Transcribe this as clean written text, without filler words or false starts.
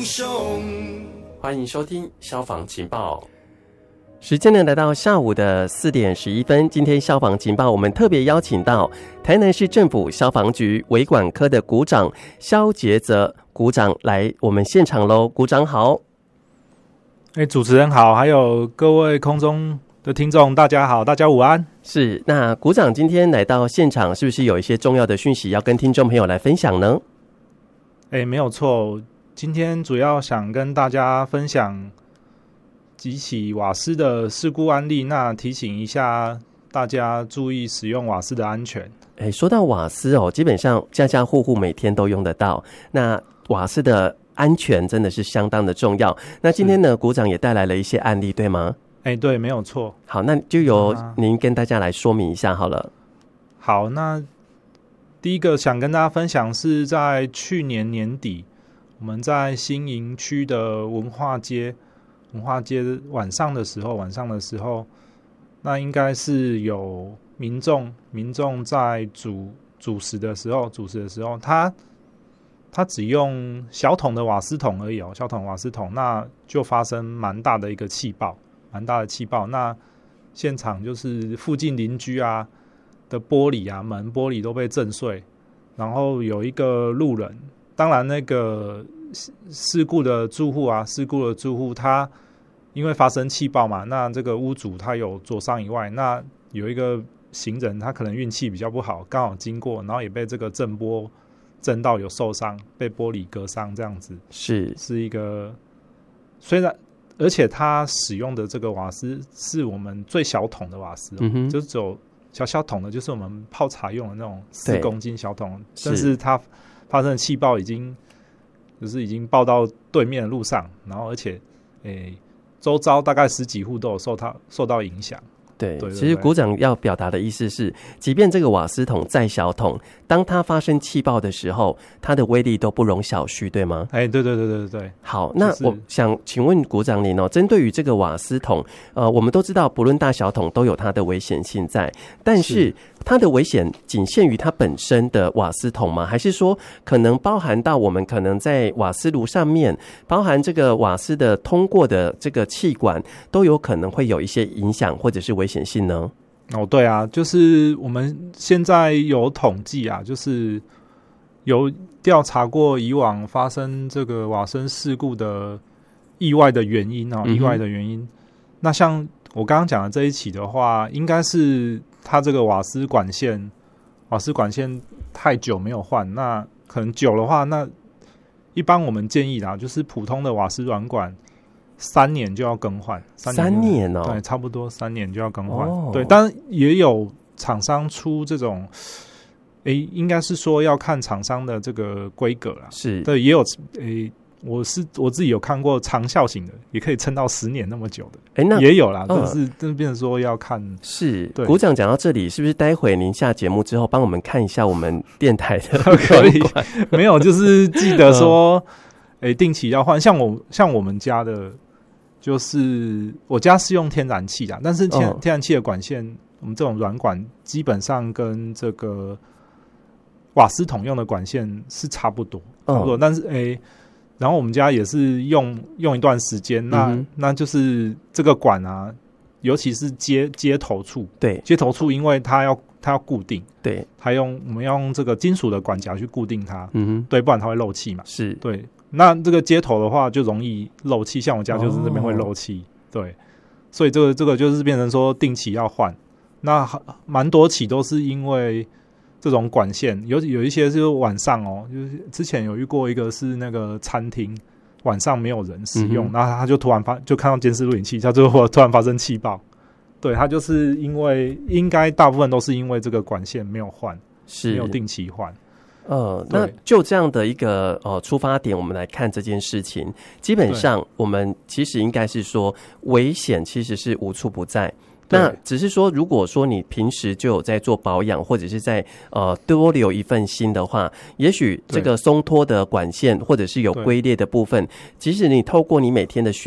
雄。 欢迎收听消防情报。时间呢来到下午的4点11分，今天消防情报我们特别邀请到台南市政府消防局维管科的股长萧杰泽股长来我们现场咯。股长好。 主持人好，还有各位空中的听众大家好，大家午安。 是，那股长今天来到现场是不是有一些重要的讯息要跟听众朋友来分享呢？ 没有错，今天主要想跟大家分享几起瓦斯的事故案例，那提醒一下大家注意使用瓦斯的安全。 说到瓦斯基本上家家户户每天都用得到，那瓦斯的安全真的是相当的重要。那今天呢，股长也带来了一些案例，对吗？ 对，没有错。 好，那就由您跟大家来说明一下好了。 好，那第一个想跟大家分享是在去年年底，我们在新营区的文化街晚上的时候，那应该是有民众在煮食的时候，他只用小桶的瓦斯桶而已小桶瓦斯桶，那就发生蛮大的气爆。那现场就是附近邻居的玻璃门玻璃都被震碎，然后有一个路人，当然那个事故的住户他因为发生气爆嘛，那这个屋主他有灼伤以外，那有一个行人他可能运气比较不好，刚好经过，然后也被这个震波震到有受伤，被玻璃割伤，这样子是一个，虽然而且他使用的这个瓦斯是我们最小桶的瓦斯就是只有小桶的，就是我们泡茶用的那种4公斤小桶，但是它发生的气爆已经爆到对面的路上，然后而且周遭大概10几户都有受到影响。对， 其实股长要表达的意思是，即便这个瓦斯桶再小桶，当它发生气爆的时候，它的威力都不容小觑，对吗？ 对。 好，那我想请问股长您针对于这个瓦斯桶，我们都知道不论大小桶都有它的危险性在，但是它的危险仅限于它本身的瓦斯桶吗？还是说可能包含到我们可能在瓦斯炉上面，包含这个瓦斯的通过的这个气管，都有可能会有一些影响或者是危险性呢？ 对啊，就是我们现在有统计就是有调查过以往发生这个瓦斯事故的意外的原因那像我刚刚讲的这一起的话，应该是它这个瓦斯管线太久没有换，那可能久的话，那一般我们建议就是普通的瓦斯软管3年就要更换 ，3年对，差不多3年就要更换。对，当然也有厂商出这种，应该是说要看厂商的这个规格啦。是，对，也有我自己有看过长效型的，也可以撑到10年那么久的，那也有啦，但是变成说要看。 是，股长讲到这里，是不是待会您下节目之后帮我们看一下我们电台的可以？没有，就是记得说，定期要换。像我们家的。就是我家是用天然气的，但是天然气的管线，我们这种软管基本上跟这个瓦斯桶用的管线是差不多，但是然后我们家也是用一段时间，那就是这个管尤其是接头处，对，接头处因为它要固定，对，我们要用这个金属的管夹去固定它，对，不然它会漏气嘛，是，对。那这个接头的话就容易漏气，像我家就是这边会漏气，对，所以这个就是变成说定期要换。那蛮多起都是因为这种管线，有一些是晚上就是之前有遇过一个是那个餐厅晚上没有人使用，然后他就突然就看到监视录影器，他就突然发生气爆。对，他就是因为应该大部分都是因为这个管线没有换，没有定期换。 那就这样的一个出发点，我们来看这件事情。基本上，我们其实应该是说，危险其实是无处不在。那只是说，如果说你平时就有在做保养，或者是在多留一份心的话，也许这个松脱的管线或者是有龟裂的部分，即使你透过你每天的